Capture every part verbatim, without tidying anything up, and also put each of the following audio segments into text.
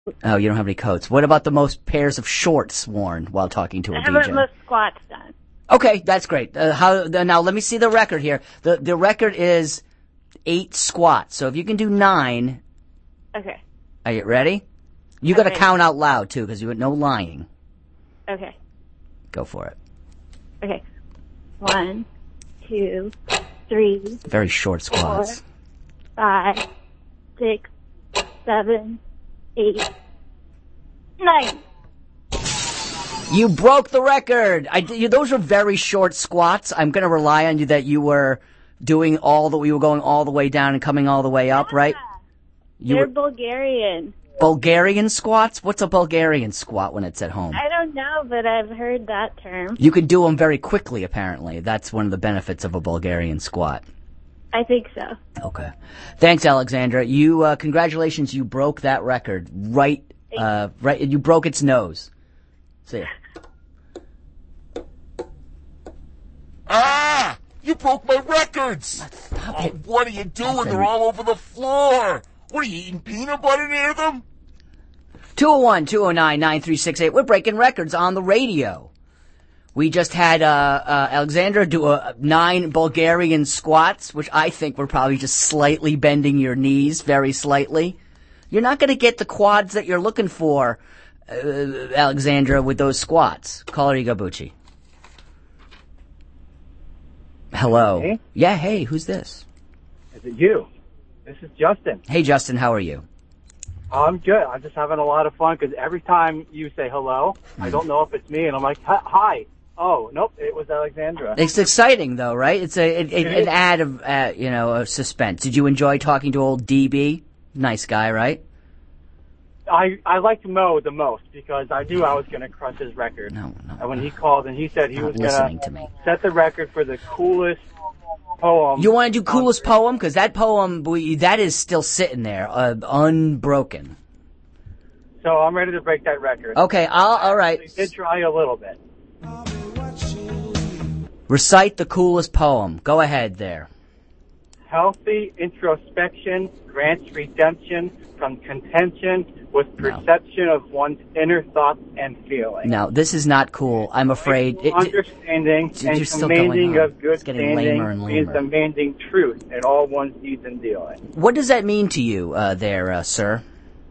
Oh, you don't have any coats. What about the most pairs of shorts worn while talking to a I D J? haven't most squats done. Okay, that's great. Uh, how uh, now? Let me see the record here. the The record is eight squats. So if you can do nine, Okay. are you ready? You got to count out loud too, because you have no lying. Okay. Go for it. Okay. One, two, three. Very short squats. Four, five, six, seven, eight, nine. You broke the record. I, you, those are very short squats. I'm going to rely on you that you were doing all the, you were going all the way down and coming all the way up, Yeah. right? You They're were, Bulgarian. Bulgarian squats? What's a Bulgarian squat when it's at home? I don't know, but I've heard that term. You can do them very quickly, apparently. That's one of the benefits of a Bulgarian squat. I think so. Okay. Thanks, Alexandra. You, uh, congratulations, you broke that record. Right, uh, right, you broke its nose. See ya. Ah! You broke my records! Oh, what are you doing? They're all over the floor! What are you eating, peanut butter near them? two oh one, two oh nine, nine three six eight. We're breaking records on the radio. We just had uh, uh, Alexandra do a nine Bulgarian squats, which I think were probably just slightly bending your knees, very slightly. You're not going to get the quads that you're looking for, uh, Alexandra, with those squats. Caller Igabuchi. Hello. Hey? Yeah, hey, who's this? Is it you? This is Justin. Hey, Justin, how are you? I'm good. I'm just having a lot of fun because every time you say hello, I don't know if it's me, and I'm like, hi. Oh, nope, it was Alexandra. It's exciting, though, right? It's a it, it, an ad of, uh, you know, of suspense. Did you enjoy talking to old D B? Nice guy, right? I I liked Mo the most because I knew I was going to crush his record. No, no. And when he called and he said he Not was listening going to me. set the record for the coolest poem. You want to do coolest poem? Because that poem, we, that is still sitting there, uh, unbroken. So I'm ready to break that record. Okay, I'll, all right. I did try a little bit. Recite the coolest poem. Go ahead there. Healthy introspection grants redemption from contention with perception no. of one's inner thoughts and feelings. No, this is not cool. I'm afraid. It, Understanding it, and commanding of good standing lamer and lamer. means demanding truth in all one's deeds and dealings. What does that mean to you uh, there, uh, sir?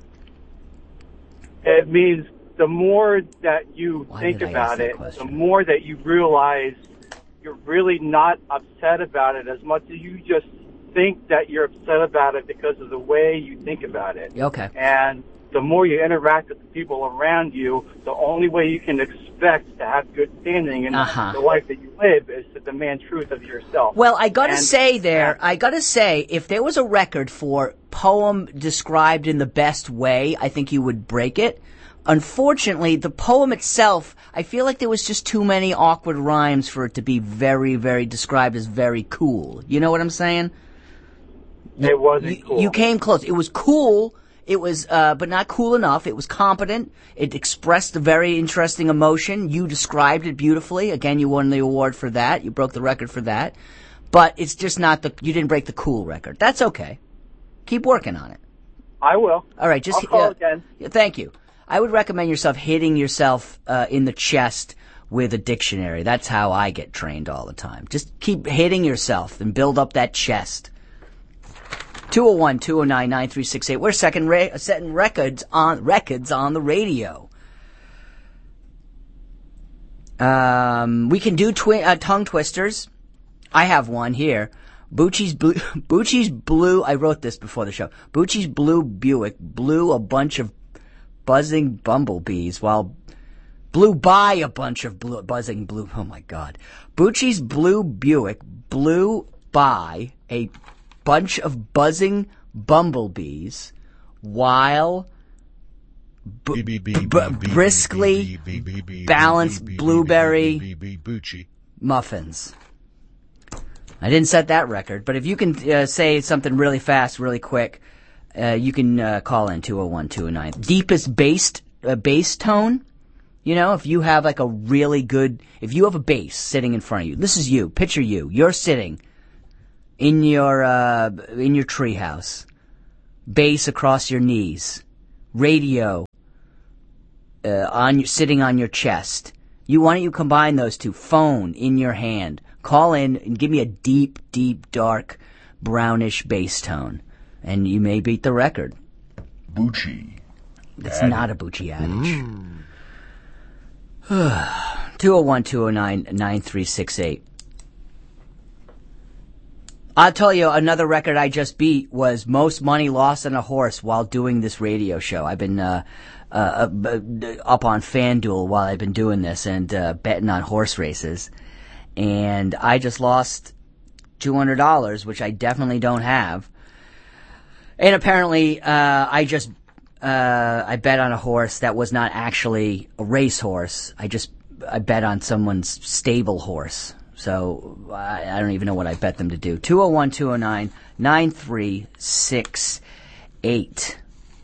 It means the more that you Why think did I about ask that it, question? the more that you realize you're really not upset about it as much as you just think that you're upset about it because of the way you think about it. Okay. And the more you interact with the people around you, the only way you can expect to have good standing in uh-huh. the life that you live is to demand truth of yourself. Well, I gotta and, say there, I gotta say, if there was a record for poem described in the best way, I think you would break it. Unfortunately, the poem itself, I feel like there was just too many awkward rhymes for it to be very, very described as very cool. You know what I'm saying? It wasn't you, cool. You came close. It was cool. It was, uh, but not cool enough. It was competent. It expressed a very interesting emotion. You described it beautifully. Again, you won the award for that. You broke the record for that. But it's just not the, you didn't break the cool record. That's okay. Keep working on it. I will. All right, just I'll call uh, again. Thank you. I would recommend yourself hitting yourself uh, in the chest with a dictionary. That's how I get trained all the time. Just keep hitting yourself and build up that chest. two oh one, two oh nine, nine three six eight. We're second ra- setting records on records on the radio. Um, we can do twi- uh, tongue twisters. I have one here. Bucci's blue, Bucci's blue, I wrote this before the show. Bucci's blue Buick blew a bunch of buzzing bumblebees while blew by a bunch of blue, buzzing blue, oh my god. Bucci's blue Buick blew by a bunch of buzzing bumblebees while b- b- briskly balanced blueberry muffins. I didn't set that record, but if you can uh, say something really fast, really quick, uh, you can uh, call in two oh one, two oh nine. Deepest bass, uh, bass tone, you know, if you have like a really good, if you have a bass sitting in front of you, this is you, picture you, you're sitting in your, uh, in your treehouse, bass across your knees, radio uh, on sitting on your chest. You why don't you combine those two? Phone in your hand. Call in and give me a deep, deep, dark, brownish bass tone, and you may beat the record. Bucci. It's Adage. not a Bucci adage. two oh one, two oh nine, nine three six eight. I'll tell you, another record I just beat was most money lost on a horse while doing this radio show. I've been uh, uh, uh, up on FanDuel while I've been doing this and uh, betting on horse races. And I just lost two hundred dollars, which I definitely don't have. And apparently, uh, I just, uh, I bet on a horse that was not actually a racehorse. I just, I bet on someone's stable horse. So, I, I don't even know what I bet them to do. two oh one, two oh nine, nine three six eight.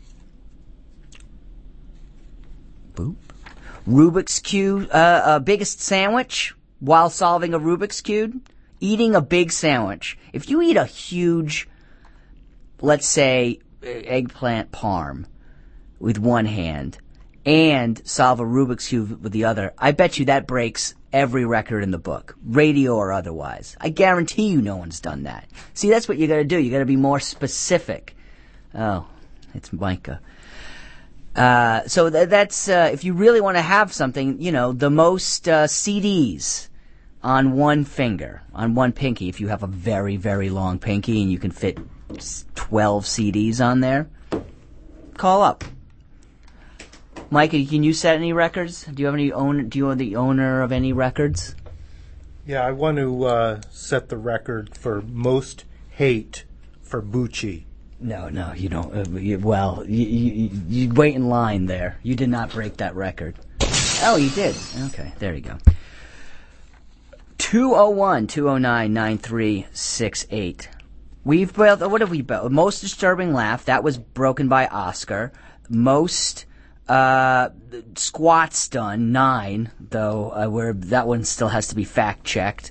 Boop. Rubik's Cube, uh, uh, biggest sandwich while solving a Rubik's Cube? Eating a big sandwich. If you eat a huge, let's say, eggplant parm with one hand and solve a Rubik's Cube with the other, I bet you that breaks every record in the book, radio or otherwise. I guarantee you no one's done that. See, that's what you gotta do. You gotta be more specific. Oh, it's Micah. Uh, so th- that's, uh, if you really want to have something, you know, the most, uh, C Ds on one finger, on one pinky, if you have a very, very long pinky and you can fit twelve C Ds on there, call up. Micah, can you set any records? Do you have any own? Do you own the owner of any records? Yeah, I want to uh, set the record for most hate for Bucci. No, no, you don't. Uh, you, well, you, you, you wait in line there. You did not break that record. Oh, you did. Okay, there you go. two oh one, two oh nine, nine three six eight. We've built. What have we built? Most disturbing laugh. That was broken by Oscar. Most. Uh, squats done, nine, though, uh, where that one still has to be fact checked.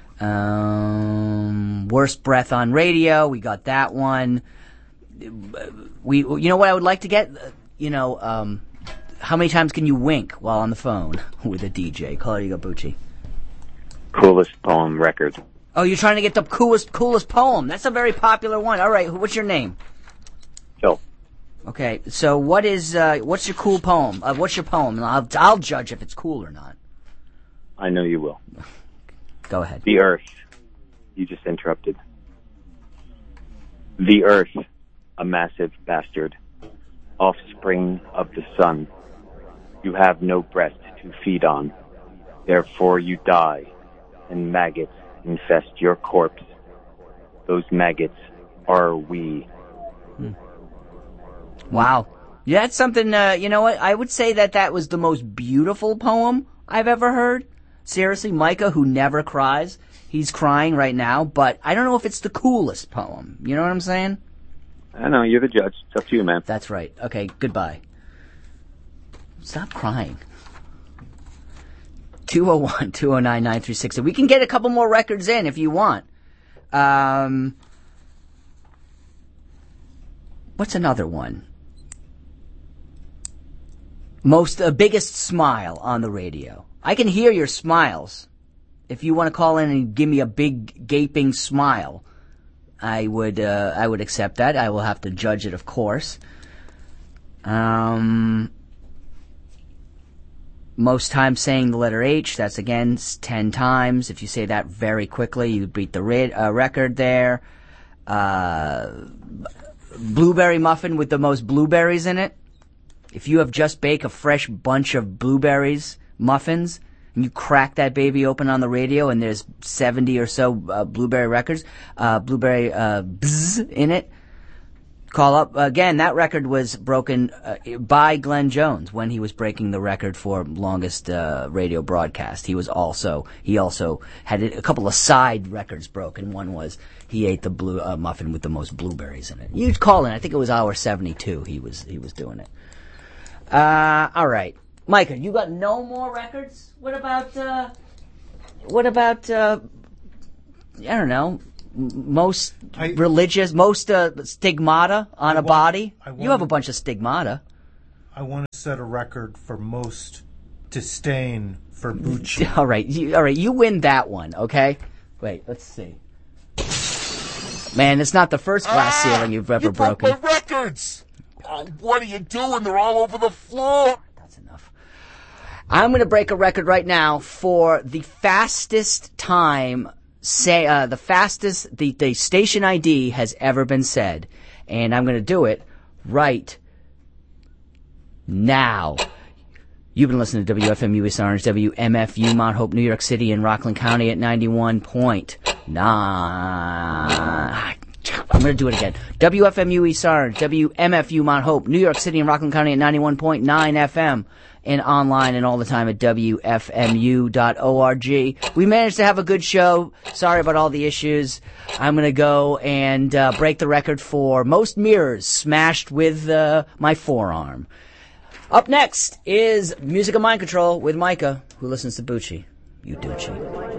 Um, worst breath on radio, we got that one. We, you know what I would like to get? You know, um, how many times can you wink while on the phone with a D J? Call it, you go, Bucci. Coolest poem record. Oh, you're trying to get the coolest, coolest poem. That's a very popular one. All right, what's your name? Phil. Okay, so what is, uh, what's your cool poem? Uh, what's your poem? And I'll, I'll judge if it's cool or not. I know you will. Go ahead. The earth. You just interrupted. The earth, a massive bastard, offspring of the sun. You have no breast to feed on. Therefore you die, and maggots infest your corpse. Those maggots are we. Hmm. Wow. Yeah, that's something, uh, you know what? I would say that that was the most beautiful poem I've ever heard. Seriously, Micah, who never cries, he's crying right now, but I don't know if it's the coolest poem. You know what I'm saying? I know, you're the judge. It's up to you, man. That's right. Okay, goodbye. Stop crying. two oh one, two oh nine, nine three six. We can get a couple more records in if you want. Um, what's another one? Most, uh, biggest smile on the radio. I can hear your smiles. If you want to call in and give me a big gaping smile, I would, uh, I would accept that. I will have to judge it, of course. Um, most times saying the letter H, that's again ten times. If you say that very quickly, you beat the red, uh, record there. Uh, blueberry muffin with the most blueberries in it. If you have just baked a fresh bunch of blueberries, muffins, and you crack that baby open on the radio and there's seventy or so uh, blueberry records, uh, blueberry uh, bzz in it, call up. Again, that record was broken uh, by Glenn Jones when he was breaking the record for longest uh, radio broadcast. He was also, he also had a couple of side records broken. One was he ate the blue uh, muffin with the most blueberries in it. You'd call in, I think it was hour seventy-two he was, he was doing it. Uh, all right. Micah, you got no more records? What about, uh, what about, uh, I don't know, m- most I, religious, most, uh, stigmata on I a want, body? I want, you have a bunch of stigmata. I want to set a record for most disdain for Bucci. All right, you, all right, you win that one, okay? Wait, let's see. Man, it's not the first glass Ah, ceiling you've ever you broke broken. my records. Oh, what are you doing? They're all over the floor. That's enough. I'm going to break a record right now for the fastest time, say, uh, the fastest the, the station I D has ever been said. And I'm going to do it right now. You've been listening to W F M U East Orange, W M F U Mount Hope, New York City, and Rockland County at ninety-one point nine. I'm going to do it again. W F M U East Orange, W M F U Mount Hope, New York City, and Rockland County at ninety-one point nine F M. And online and all the time at W F M U dot org. We managed to have a good show. Sorry about all the issues. I'm going to go and uh, break the record for most mirrors smashed with uh, my forearm. Up next is Music of Mind Control with Micah, who listens to Bucci. You Ducci.